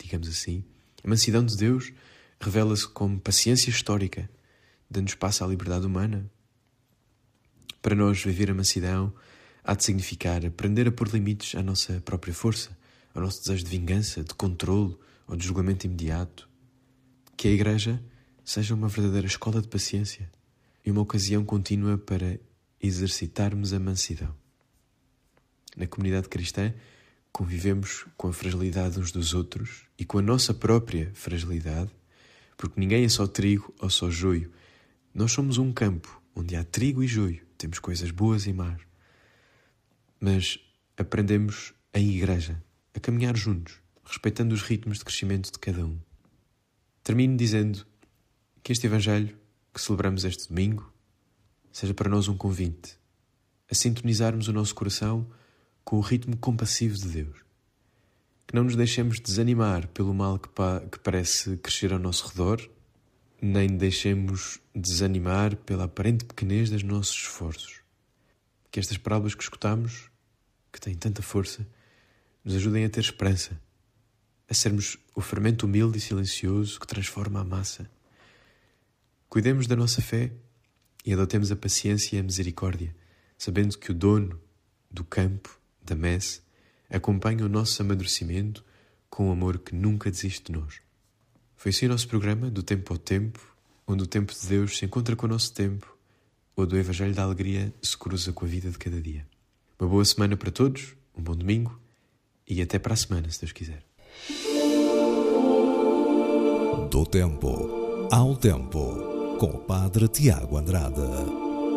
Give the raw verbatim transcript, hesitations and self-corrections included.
digamos assim. A mansidão de Deus revela-se como paciência histórica, dando espaço à liberdade humana. Para nós, viver a mansidão há de significar aprender a pôr limites à nossa própria força, ao nosso desejo de vingança, de controlo ou de julgamento imediato. Que a Igreja seja uma verdadeira escola de paciência e uma ocasião contínua para exercitarmos a mansidão. Na comunidade cristã, convivemos com a fragilidade uns dos outros e com a nossa própria fragilidade, porque ninguém é só trigo ou só joio. Nós somos um campo onde há trigo e joio, temos coisas boas e más. Mas aprendemos em igreja a caminhar juntos, respeitando os ritmos de crescimento de cada um. Termino dizendo que este Evangelho que celebramos este domingo seja para nós um convite a sintonizarmos o nosso coração com o ritmo compassivo de Deus. Que não nos deixemos desanimar pelo mal que, pa- que parece crescer ao nosso redor, nem deixemos desanimar pela aparente pequenez dos nossos esforços. Que estas parábolas que escutamos, que têm tanta força, nos ajudem a ter esperança, a sermos o fermento humilde e silencioso que transforma a massa. Cuidemos da nossa fé e adotemos a paciência e a misericórdia, sabendo que o dono do campo, da messe, acompanha o nosso amadurecimento com um amor que nunca desiste de nós. Foi assim o nosso programa, do tempo ao tempo, onde o tempo de Deus se encontra com o nosso tempo, onde o Evangelho da Alegria se cruza com a vida de cada dia. Uma boa semana para todos, um bom domingo e até para a semana, se Deus quiser. Do tempo ao tempo, com o Padre Tiago Andrade.